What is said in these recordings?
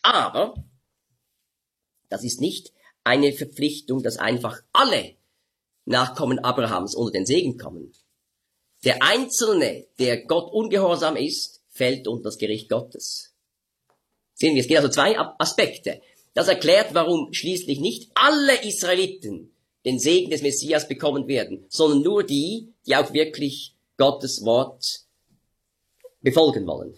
Aber das ist nicht eine Verpflichtung, dass einfach alle Nachkommen Abrahams unter den Segen kommen. Der Einzelne, der Gott ungehorsam ist, fällt unter das Gericht Gottes. Sehen wir, es gibt also zwei Aspekte. Das erklärt, warum schließlich nicht alle Israeliten den Segen des Messias bekommen werden, sondern nur die, die auch wirklich Gottes Wort befolgen wollen.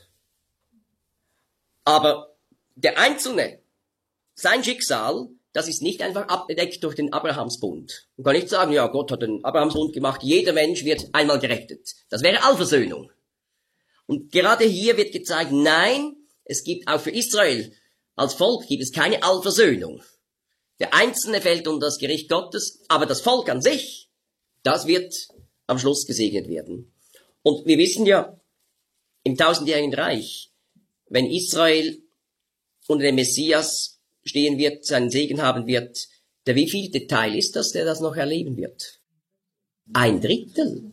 Aber der Einzelne, sein Schicksal, das ist nicht einfach abgedeckt durch den Abrahamsbund. Man kann nicht sagen, ja, Gott hat den Abrahamsbund gemacht, jeder Mensch wird einmal gerettet. Das wäre Allversöhnung. Und gerade hier wird gezeigt, nein, es gibt auch für Israel als Volk gibt es keine Allversöhnung. Der Einzelne fällt unter das Gericht Gottes, aber das Volk an sich, das wird am Schluss gesegnet werden. Und wir wissen ja, im tausendjährigen Reich, wenn Israel unter dem Messias stehen wird, seinen Segen haben wird, der wievielte Teil ist das, der das noch erleben wird? 1/3.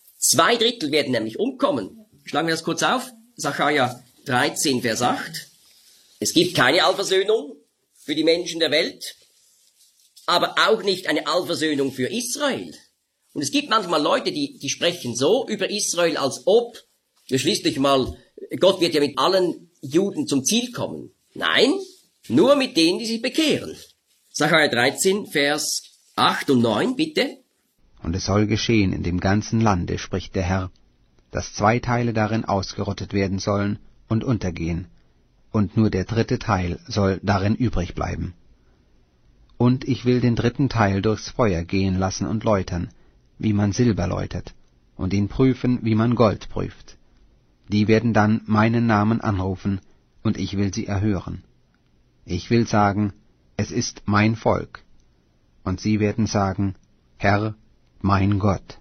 2/3 werden nämlich umkommen. Schlagen wir das kurz auf. Sacharja 13, Vers 8. Es gibt keine Allversöhnung für die Menschen der Welt, aber auch nicht eine Allversöhnung für Israel. Und es gibt manchmal Leute, die sprechen so über Israel, als ob, ja schließlich mal, Gott wird ja mit allen Juden zum Ziel kommen. Nein, nur mit denen, die sich bekehren. Sacharja 13, Vers 8 und 9, bitte. Und es soll geschehen in dem ganzen Lande, spricht der Herr, dass 2 Teile darin ausgerottet werden sollen und untergehen, und nur der 3. Teil soll darin übrig bleiben. Und ich will den 3. Teil durchs Feuer gehen lassen und läutern, wie man Silber läutert, und ihn prüfen, wie man Gold prüft. Die werden dann meinen Namen anrufen, und ich will sie erhören. Ich will sagen, es ist mein Volk. Und sie werden sagen, Herr, mein Gott.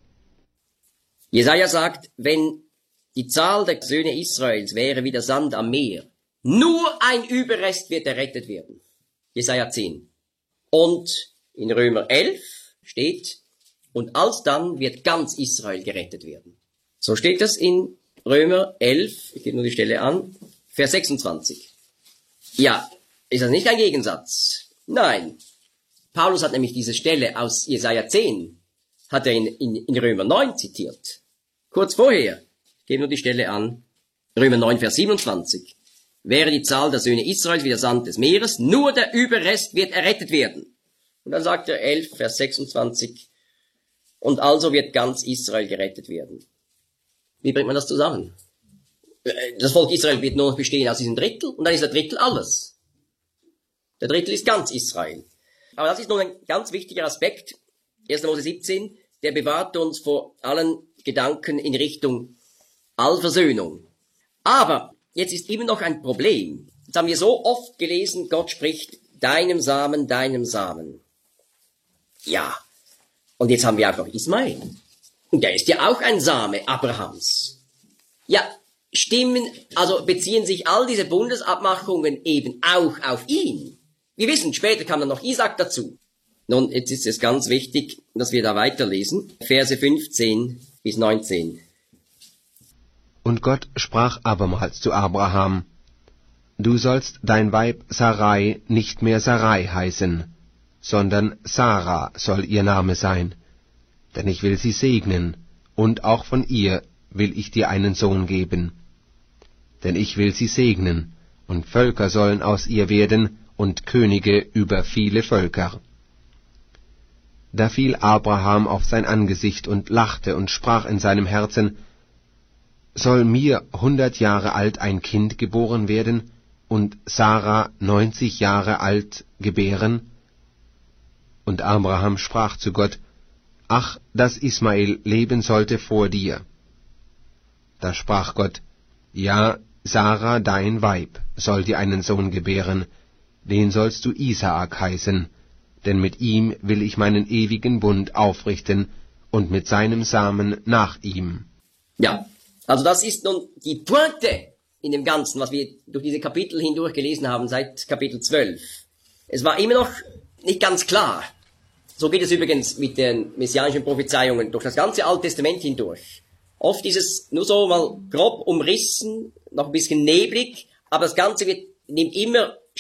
Jesaja sagt, wenn die Zahl der Söhne Israels wäre wie der Sand am Meer, nur ein Überrest wird errettet werden. Jesaja 10. Und in Römer 11 steht, und alsdann wird ganz Israel gerettet werden. So steht das in Römer 11, ich gebe nur die Stelle an, Vers 26. Ja, ist das nicht ein Gegensatz? Nein. Paulus hat nämlich diese Stelle aus Jesaja 10, hat er in Römer 9 zitiert. Kurz vorher, ich gebe nur die Stelle an, Römer 9, Vers 27. Wäre die Zahl der Söhne Israels wie der Sand des Meeres, nur der Überrest wird errettet werden. Und dann sagt er 11, Vers 26, und also wird ganz Israel gerettet werden. Wie bringt man das zusammen? Das Volk Israel wird nur noch bestehen aus diesem Drittel, und dann ist der Drittel alles. Der Drittel ist ganz Israel. Aber das ist nun ein ganz wichtiger Aspekt, 1. Mose 17, der bewahrt uns vor allen Gedanken in Richtung Allversöhnung. Aber jetzt ist immer noch ein Problem. Jetzt haben wir so oft gelesen, Gott spricht, deinem Samen, deinem Samen. Ja, und jetzt haben wir auch noch Ismael. Und der ist ja auch ein Same Abrahams. Ja, also beziehen sich all diese Bundesabmachungen eben auch auf ihn. Wir wissen, später kam dann noch Isaac dazu. Nun, jetzt ist es ganz wichtig, dass wir da weiterlesen. Verse 15 bis 19. Und Gott sprach abermals zu Abraham, Du sollst dein Weib Sarai nicht mehr Sarai heißen, sondern Sarah soll ihr Name sein, denn ich will sie segnen, und auch von ihr will ich dir einen Sohn geben. Denn ich will sie segnen, und Völker sollen aus ihr werden, und Könige über viele Völker. Da fiel Abraham auf sein Angesicht und lachte und sprach in seinem Herzen, Soll mir 100 Jahre alt ein Kind geboren werden und Sarah 90 Jahre alt gebären? Und Abraham sprach zu Gott, Ach, dass Ismael leben sollte vor dir. Da sprach Gott, Ja, Sarah, dein Weib, soll dir einen Sohn gebären, den sollst du Isaak heißen, denn mit ihm will ich meinen ewigen Bund aufrichten und mit seinem Samen nach ihm. Ja, also das ist nun die Pointe in dem Ganzen, was wir durch diese Kapitel hindurch gelesen haben, seit Kapitel 12. Es war immer noch nicht ganz klar. So geht es übrigens mit den messianischen Prophezeiungen durch das ganze Alte Testament hindurch. Oft ist es nur so mal grob umrissen, noch ein bisschen neblig, aber das Ganze nimmt immer